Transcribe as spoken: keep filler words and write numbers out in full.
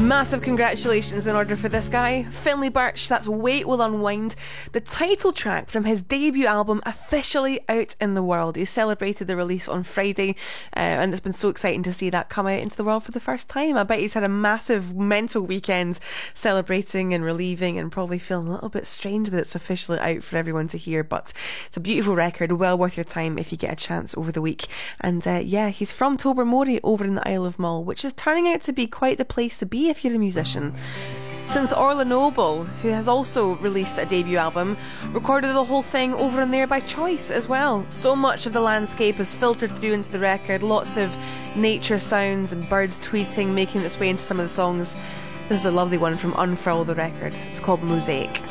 Massive congratulations in order for this guy. Finlay Birch, that's Weight Will Unwind, the title track from his debut album, officially out in the world. He celebrated the release on Friday, uh, and it's been so exciting to see that come out into the world for the first time. I bet he's had a massive mental weekend celebrating and relieving and probably feeling a little bit strange that it's officially out for everyone to hear, but it's a beautiful record, well worth your time if you get a chance over the week. And uh, yeah, he's from Tobermory over in the Isle of Mull, which is turning out to be quite the place to be if you're a musician. Since Orla Noble, who has also released a debut album, recorded the whole thing over in there by choice as well. So much of the landscape is filtered through into the record, lots of nature sounds and birds tweeting making its way into some of the songs. This is a lovely one from Unfurl the Record. It's called Mosaic.